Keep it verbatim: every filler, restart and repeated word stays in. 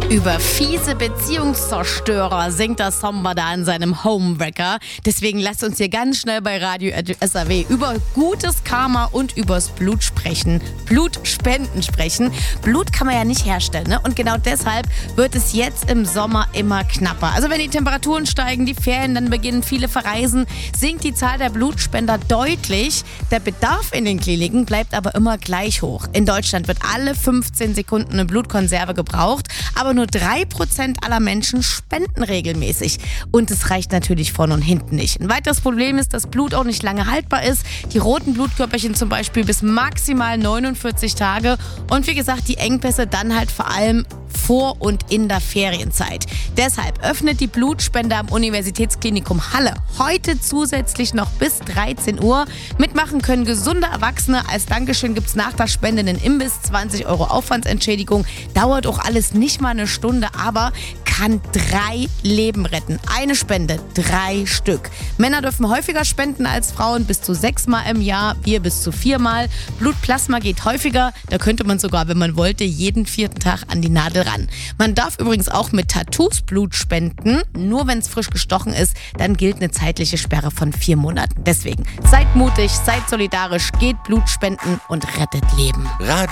Über fiese Beziehungszerstörer singt der Samba da in seinem Homewrecker. Deswegen lasst uns hier ganz schnell bei Radio S R W über gutes Karma und übers Blut sprechen. Blutspenden sprechen. Blut kann man ja nicht herstellen, ne? Und genau deshalb wird es jetzt im Sommer immer knapper. Also wenn die Temperaturen steigen, die Ferien dann beginnen, viele verreisen, sinkt die Zahl der Blutspender deutlich. Der Bedarf in den Kliniken bleibt aber immer gleich hoch. In Deutschland wird alle fünfzehn Sekunden eine Blutkonserve gebraucht, aber nur drei Prozent aller Menschen spenden regelmäßig. Und es reicht natürlich vorne und hinten nicht. Ein weiteres Problem ist, dass Blut auch nicht lange haltbar ist. Die roten Blutkörperchen zum Beispiel bis maximal neunundvierzig Tage. Und wie gesagt, die Engpässe dann halt vor allem vor und in der Ferienzeit. Deshalb öffnet die Blutspende am Universitätsklinikum Halle heute zusätzlich noch bis dreizehn Uhr. Mitmachen können gesunde Erwachsene. Als Dankeschön gibt es nach der Spende einen Imbiss, zwanzig Euro Aufwandsentschädigung. Dauert auch alles nicht mal eine Stunde, aber kann drei Leben retten. Eine Spende, drei Stück. Männer dürfen häufiger spenden als Frauen, bis zu sechsmal im Jahr, wir bis zu viermal. Blutplasma geht häufiger, da könnte man sogar, wenn man wollte, jeden vierten Tag an die Nadel ran. Man darf übrigens auch mit Tattoos Blut spenden, nur wenn es frisch gestochen ist, dann gilt eine zeitliche Sperre von vier Monaten. Deswegen, seid mutig, seid solidarisch, geht Blut spenden und rettet Leben.